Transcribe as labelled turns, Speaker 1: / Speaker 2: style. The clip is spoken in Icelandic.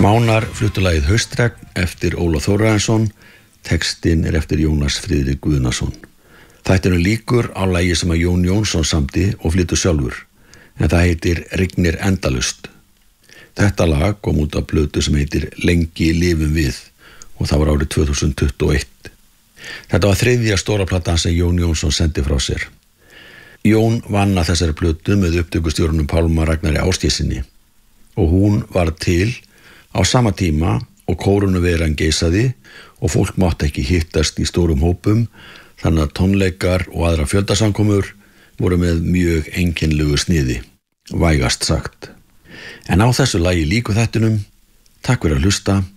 Speaker 1: Mánar fluttu lagið Haustregn eftir Ólaf Þórarinsson, textinn eftir Jónas Friðrik Guðnason. Þættinum líkur á lagi sem að Jón Jónsson samdi og flytur sjálfur, en það heitir Rignir endalaust. Þetta lag kom út af plötu sem heitir Lengi lifum við og það var árið 2021. Þetta var þriðja stóra platan sem Jón Jónsson sendi frá sér. Jón vann að þessari plötu með upptökustjórunum Pálma Ragnari Ásgeirssyni og hún var til á sama tíma og kórónuveiran geisaði og fólk mátti ekki hittast í stórum hópum, þannig að tónleikar og aðra fjöldasamkomur voru með mjög einkennilegu sniði, vægast sagt. En á þessu lagi líku þættinum. Takk fyrir að hlusta.